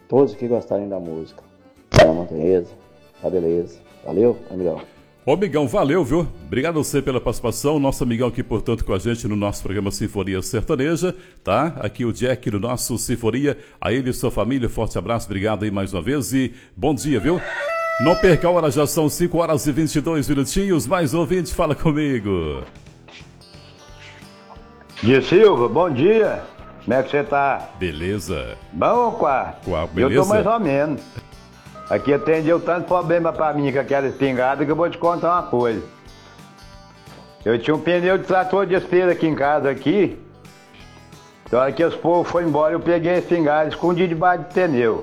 todos que gostarem da música. Tá, Montanhesa, tá beleza. Valeu, amigão. Ô, amigão, valeu, viu? Obrigado a você pela participação. Nosso amigão aqui, portanto, com a gente no nosso programa Sinfonia Sertaneja, tá? Aqui o Jack no nosso Sinfonia. A ele e sua família, forte abraço, obrigado aí mais uma vez e bom dia, viu? Não perca a hora, já são 5 horas e 22 minutinhos. Mais ouvinte, fala comigo. Dia Silva, bom dia. Como é que você tá? Beleza. Bom, quarto? Beleza? Eu tô mais ou menos. Aqui atendeu tanto problema pra mim com aquela espingarda que eu vou te contar uma coisa. Eu tinha um pneu de trator de esteira aqui em casa aqui. Na hora que os povos foram embora, eu peguei a espingarda, escondi debaixo do pneu.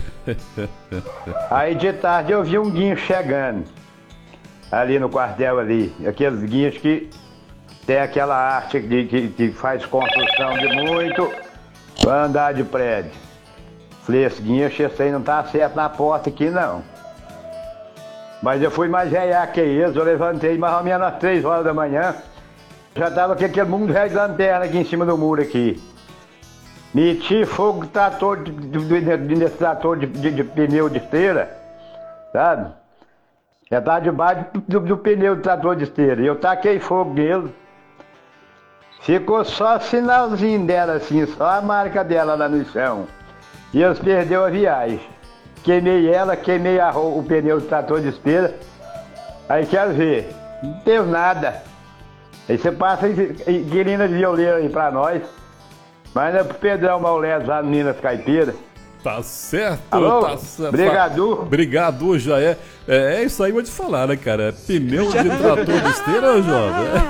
Aí de tarde eu vi um guincho chegando. Ali no quartel ali. Aqueles guinchos que tem aquela arte que faz construção de muito pra andar de prédio. Falei, esse guincho, esse aí não tá certo na porta aqui não. Mas eu fui mais reiaco que eles, eu levantei mais ou menos às 3 horas da manhã. Já tava com aquele mundo de lanterna aqui em cima do muro aqui. Meti fogo de trator, nesse trator de pneu de esteira, sabe? Já tava debaixo do pneu de trator de esteira. E eu taquei fogo nele. Ficou só sinalzinho dela assim, só a marca dela lá no chão. E eles perderam a viagem. Queimei ela, queimei o pneu do trator de esteira. Aí quero ver, não teve nada. Aí você passa inquilina de violeiro aí pra nós. Mas é pro Pedrão Mauledo lá no Minas Caipira. Tá certo. Alô? Tá certo. Brigadu? Brigadu já é. É isso aí, vou te falar, né, cara? Pneu de trator de esteira, ô jovem.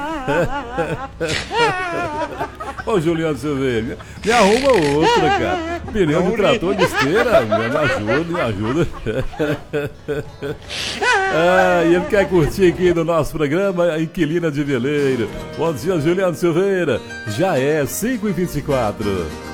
Ô, Juliano Silveira, me arruma outra, cara. Pneu de trator de esteira, me ajuda. E ele quer curtir aqui no nosso programa a Inquilina de Veleiro. Bom dia, Juliano Silveira. Já é 5h24.